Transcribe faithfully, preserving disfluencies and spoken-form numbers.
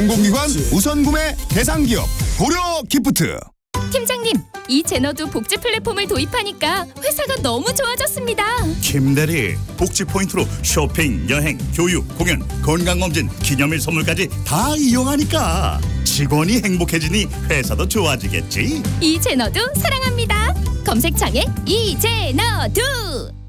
공공기관 우선 구매 대상 기업 고려 기프트. 팀장님, 이 제너두 복지 플랫폼을 도입하니까 회사가 너무 좋아졌습니다. 김대리, 복지 포인트로 쇼핑, 여행, 교육, 공연, 건강검진, 기념일 선물까지 다 이용하니까 직원이 행복해지니 회사도 좋아지겠지. 이 제너두 사랑합니다. 검색창에 이 제너두.